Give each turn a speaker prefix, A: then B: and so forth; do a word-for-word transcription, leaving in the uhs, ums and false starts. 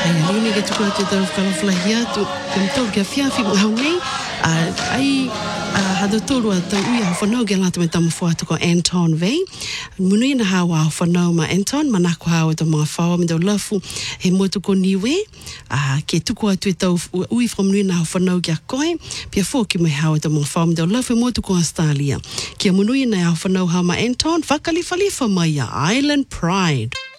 A: Ai ni ke tuku te tau whalawhalahia tu ke mtau ke whiawhi ngau nei. Ai hado tolu a tau ui a whanau ke ngata me tamu whātu ko Anton vei. Munui na hawa a whanau ma Anton, manako hawa to mga whawa me tau lafu he motu ko niwe. Ke tuku atu e tau ui whamunui na whanau ke a koe, pia fōki mai hawa to mga whawa me tau lafu he motu ko Australia. Kia munui na a whanau hawa ma Anton, whakalifalifa mai a Island Pride.